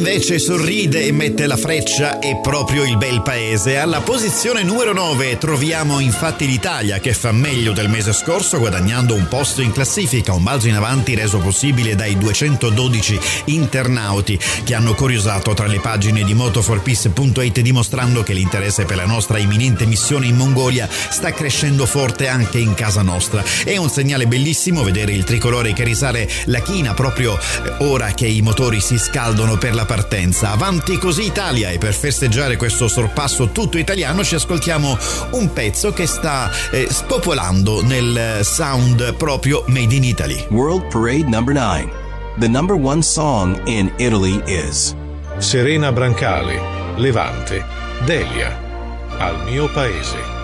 invece sorride e mette la freccia è proprio il bel paese. Alla posizione numero 9 troviamo infatti l'Italia, che fa meglio del mese scorso, guadagnando un posto in classifica, un balzo in avanti reso possibile dai 212 internauti che hanno curiosato tra le pagine di Moto4Peace.it, dimostrando che l'interesse per la nostra imminente missione in Mongolia sta crescendo forte anche in casa nostra. È un segnale bellissimo vedere il tricolore che risale la china proprio ora che i motori si scaldano per la partenza. Avanti così Italia, e per festeggiare questo sorpasso tutto italiano ci ascoltiamo un pezzo che sta spopolando nel sound proprio made in Italy. World Parade number 9. The number one song in Italy is Serena Brancale, Levante, Delia, Al mio paese.